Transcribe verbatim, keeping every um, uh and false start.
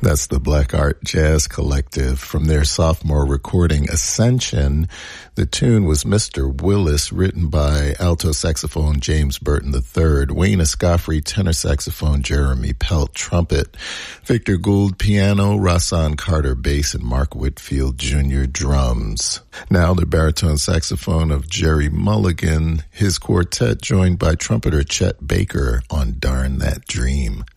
That's the Black Art Jazz Collective from their sophomore recording, Ascension. The tune was Mister Willis, written by alto saxophone James Burton the third, Wayne Escoffery tenor saxophone, Jeremy Pelt trumpet, Victor Gould piano, Rahsaan Carter bass, and Mark Whitfield Junior drums. Now the baritone saxophone of Jerry Mulligan, his quartet joined by trumpeter Chet Baker on Darn That Dream.